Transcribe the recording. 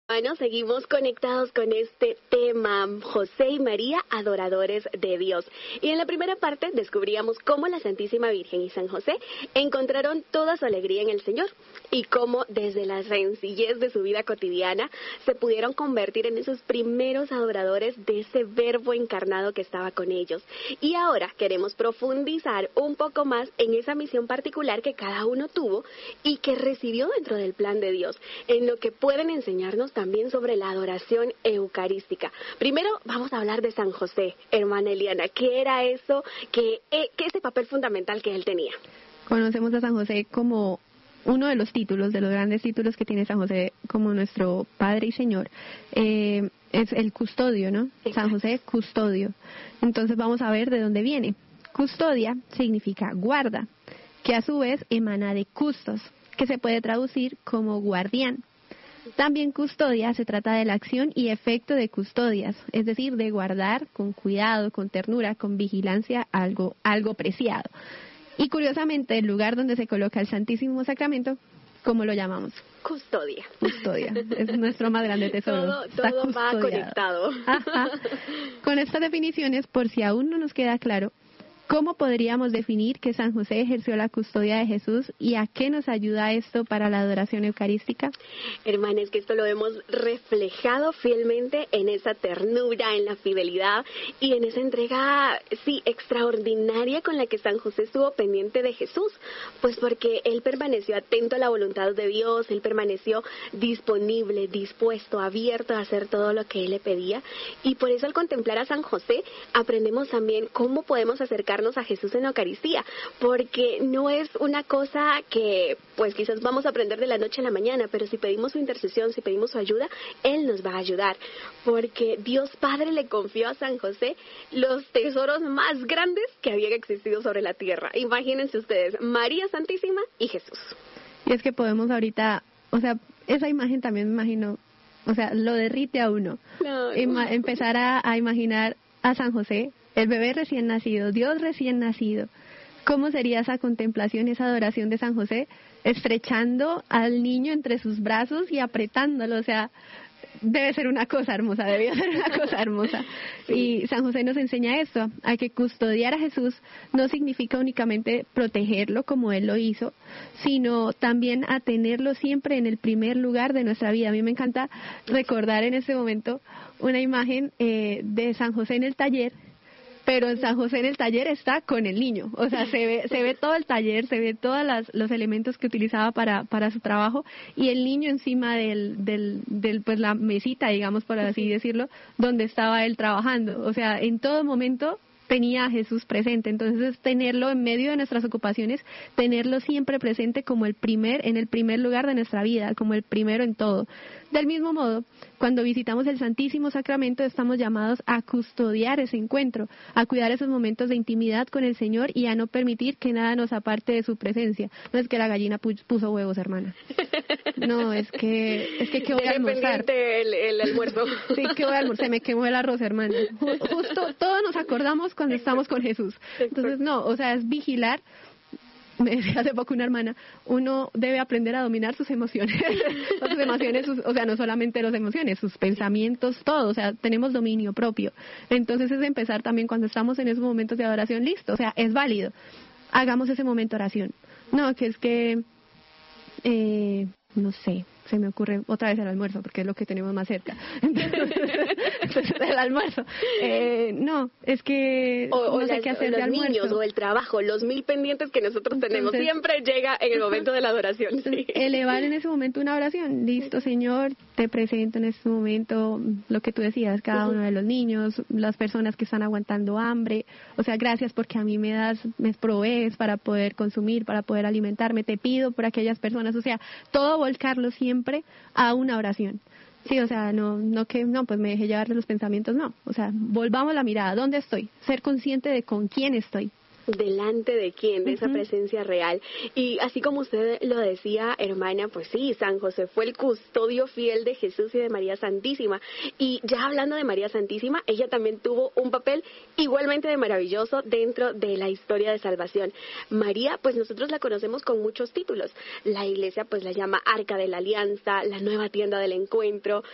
Bueno, seguimos conectados con este tema, José y María, adoradores de Dios. Y en la primera parte descubríamos cómo la Santísima Virgen y San José encontraron toda su alegría en el Señor y cómo desde la sencillez de su vida cotidiana se pudieron convertir en esos primeros adoradores de ese Verbo encarnado que estaba con ellos. Y ahora queremos profundizar un poco más en esa misión particular que cada uno tuvo y que recibió dentro del plan de Dios, en lo que pueden enseñarnos también sobre la adoración eucarística. Primero vamos a hablar de San José, hermana Eliana. ¿Qué era eso? ¿Qué ese papel fundamental que él tenía? Conocemos a San José como uno de los títulos, de los grandes títulos que tiene San José como nuestro Padre y Señor, es el custodio, ¿no? Exacto. San José, custodio. Entonces vamos a ver de dónde viene. Custodia significa guarda, que a su vez emana de custos, que se puede traducir como guardián. También custodia se trata de la acción y efecto de custodias, es decir, de guardar con cuidado, con ternura, con vigilancia algo preciado. Y curiosamente, el lugar donde se coloca el Santísimo Sacramento, ¿cómo lo llamamos? Custodia. Custodia, es nuestro más grande tesoro. Todo va conectado. Ajá. Con estas definiciones, por si aún no nos queda claro, ¿cómo podríamos definir que San José ejerció la custodia de Jesús y a qué nos ayuda esto para la adoración eucarística? Hermanas, que esto lo hemos reflejado fielmente en esa ternura, en la fidelidad y en esa entrega, sí, extraordinaria con la que San José estuvo pendiente de Jesús, pues porque él permaneció atento a la voluntad de Dios, él permaneció disponible, dispuesto, abierto a hacer todo lo que él le pedía, y por eso al contemplar a San José aprendemos también cómo podemos acercarnos a Jesús en la Eucaristía, porque no es una cosa que pues quizás vamos a aprender de la noche a la mañana, pero si pedimos su intercesión, si pedimos su ayuda, Él nos va a ayudar, porque Dios Padre le confió a San José los tesoros más grandes que habían existido sobre la tierra. Imagínense ustedes, María Santísima y Jesús. Y es que podemos ahorita, o sea, esa imagen también me imagino, o sea, lo derrite a uno. No. Empezar a imaginar a San José, el bebé recién nacido, Dios recién nacido. ¿Cómo sería esa contemplación, esa adoración de San José? Estrechando al niño entre sus brazos y apretándolo, o sea, debe ser una cosa hermosa, debió ser una cosa hermosa. Sí. Y San José nos enseña esto, a que custodiar a Jesús no significa únicamente protegerlo como Él lo hizo, sino también a tenerlo siempre en el primer lugar de nuestra vida. A mí me encanta recordar en este momento una imagen de San José en el taller, pero en San José en el taller está con el niño, o sea, se ve todo el taller, se ve todos los elementos que utilizaba para su trabajo y el niño encima del pues la mesita, digamos, por así decirlo, donde estaba él trabajando, o sea, en todo momento tenía a Jesús presente. Entonces es tenerlo en medio de nuestras ocupaciones, tenerlo siempre presente como en el primer lugar de nuestra vida, como el primero en todo. Del mismo modo, cuando visitamos el Santísimo Sacramento estamos llamados a custodiar ese encuentro, a cuidar esos momentos de intimidad con el Señor y a no permitir que nada nos aparte de su presencia. No es que la gallina puso huevos, hermana. No, es que ¿qué voy a almorzar? el almuerzo. Sí, ¿qué voy a almorzar? Se me quemó el arroz, hermana. Justo todos nos acordamos cuando estamos con Jesús. Entonces, no, o sea, es vigilar. Me decía hace poco una hermana, uno debe aprender a dominar sus emociones, o sea, no solamente las emociones, sus pensamientos, todo, o sea, tenemos dominio propio. Entonces es empezar también cuando estamos en esos momentos de adoración, listo, o sea, es válido, hagamos ese momento de oración. No, que es que, no sé, se me ocurre otra vez el almuerzo, porque es lo que tenemos más cerca. Entonces el almuerzo. No, es que no sé qué hacer de almuerzo. Los niños, o el trabajo, los 1000 pendientes que nosotros tenemos, siempre llega en el momento de la adoración. Sí. Elevar en ese momento una oración. Listo, Señor, te presento en este momento lo que tú decías, cada uno de los niños, las personas que están aguantando hambre. O sea, gracias porque a mí me provees para poder consumir, para poder alimentarme. Te pido por aquellas personas. O sea, todo volcarlo siempre a una oración. Sí, o sea, no pues me dejé llevar de los pensamientos, no. O sea, volvamos la mirada, ¿dónde estoy? Ser consciente de con quién estoy. ¿Delante de quién? De esa presencia real. Y así como usted lo decía, hermana, pues sí, San José fue el custodio fiel de Jesús y de María Santísima. Y ya hablando de María Santísima, ella también tuvo un papel igualmente de maravilloso dentro de la historia de salvación. María, pues nosotros la conocemos con muchos títulos. La Iglesia pues la llama Arca de la Alianza, la Nueva Tienda del Encuentro,